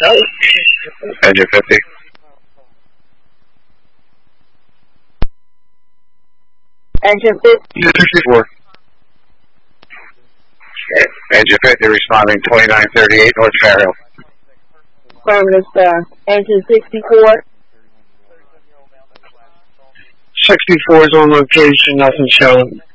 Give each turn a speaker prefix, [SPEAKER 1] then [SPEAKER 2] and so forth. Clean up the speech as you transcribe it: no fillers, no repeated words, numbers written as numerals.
[SPEAKER 1] Engine 50.
[SPEAKER 2] Engine 50.
[SPEAKER 1] 64. Engine 50 responding 2938 North Fairhill.
[SPEAKER 2] Affirmative, sir. Engine 64.
[SPEAKER 3] 64 is on location, nothing showing.